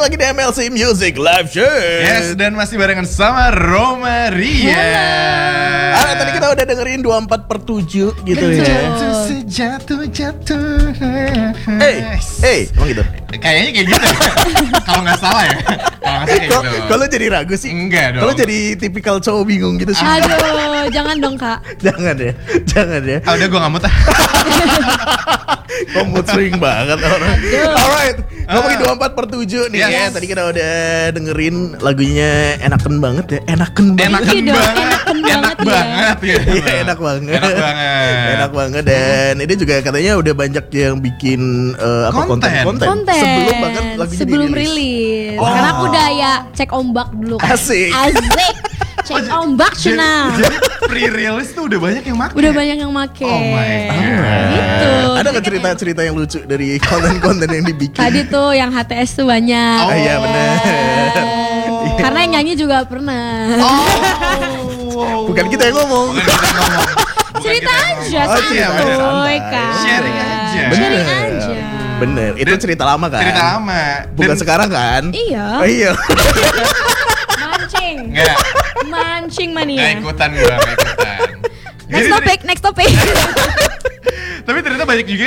lagi di MLC Music Live Show. Yes, dan masih barengan sama Romaria. Tadi kita udah dengerin 24/7 gitu ya. Jatuh. Emang gitu? Kayaknya kayak gitu. Kalau nggak salah ya. Kalau nggak salah kayak gitu. Kalau jadi ragu sih. Enggak dong. Kalau jadi tipikal cowok bingung gitu sih. Aduh, jangan dong kak. Jangan ya. Udah gue nggak mau tah. Kok mood swing banget orang. Alright, ngomongin 24/7 nih Yes. ya. Tadi kita udah dengerin lagunya enaken banget ya. Enaken banget. Enakan Iya dong, banget. enak banget ya. Iya, enak banget. Enak banget. Dan ini juga katanya udah banyak yang bikin Konten. Konten sebelum bahkan lagunya sebelum dirilis. rilis. Oh. Karena aku udah ya cek ombak dulu kan. Asik. Cek ombak cina. Jadi pre-release tuh udah banyak yang make. Udah banyak yang make. Oh my God. Gitu. Ada nggak cerita-cerita yang lucu dari konten-konten yang dibikin? Tadi tuh yang HTS tuh banyak. Oh, iya benar. Karena yang nyanyi juga pernah. Oh. Bukan kita yang ngomong. Bukan kita yang ngomong. Bukan Cerita kita yang aja ngomong. Oh, cerita aja, santuy santai. kan. Sharing aja. Sharing aja. Bener. Itu cerita lama kan? Cerita lama. Bukan Dan- sekarang kan? Iya. Oh, iya. Mancing. Enggak. Mancing Nggak mania. ikutan gue, nggak ikutan. Next Jadi- topic. Tapi ternyata banyak juga